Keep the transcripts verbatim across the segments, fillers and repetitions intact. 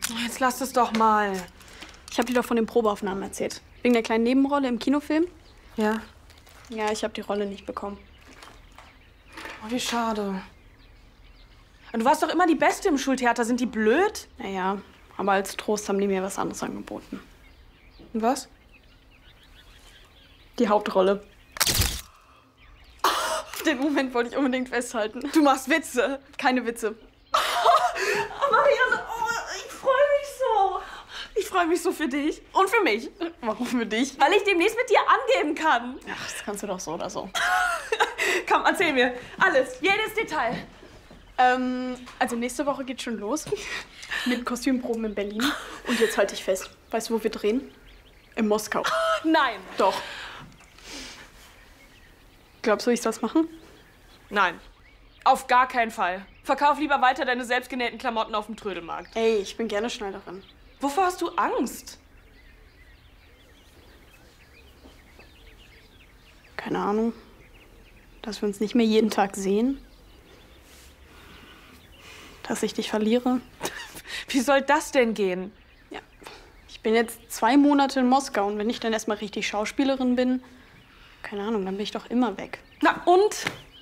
Jetzt lass es doch mal. Ich habe dir doch von den Probeaufnahmen erzählt. Wegen der kleinen Nebenrolle im Kinofilm. Ja. Ja, ich habe die Rolle nicht bekommen. Oh, wie schade. Und du warst doch immer die Beste im Schultheater. Sind die blöd? Naja, aber als Trost haben die mir was anderes angeboten. Und was? Die Hauptrolle. Den Moment wollte ich unbedingt festhalten. Du machst Witze. Keine Witze. Oh, Marianne, oh, ich freue mich so. Ich freue mich so für dich und für mich. Warum für dich? Weil ich demnächst mit dir angeben kann. Ach, das kannst du doch so oder so. Komm, erzähl mir. Alles, jedes Detail. Ähm, also nächste Woche geht's schon los. Mit Kostümproben in Berlin. Und jetzt halte ich fest. Weißt du, wo wir drehen? In Moskau. Nein. Doch. Glaubst du, ich soll's machen? Nein. Auf gar keinen Fall. Verkauf lieber weiter deine selbstgenähten Klamotten auf dem Trödelmarkt. Ey, ich bin gerne Schneiderin. Wovor hast du Angst? Keine Ahnung. Dass wir uns nicht mehr jeden Tag sehen. Dass ich dich verliere. Wie soll das denn gehen? Ja. Ich bin jetzt zwei Monate in Moskau und wenn ich dann erstmal richtig Schauspielerin bin, keine Ahnung, dann bin ich doch immer weg. Na und?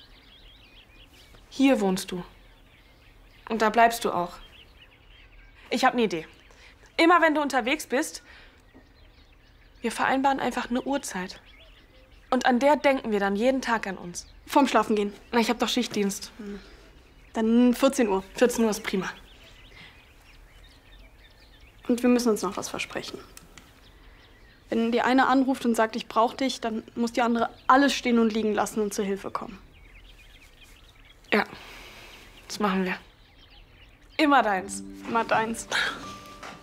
Hier wohnst du. Und da bleibst du auch. Ich habe eine Idee. Immer wenn du unterwegs bist, wir vereinbaren einfach eine Uhrzeit. Und an der denken wir dann jeden Tag an uns. Vorm Schlafen gehen. Na, ich habe doch Schichtdienst. Dann vierzehn Uhr. vierzehn Uhr ist prima. Und wir müssen uns noch was versprechen. Wenn die eine anruft und sagt, ich brauche dich, dann muss die andere alles stehen und liegen lassen und zur Hilfe kommen. Ja, das machen wir. Immer deins. Immer deins.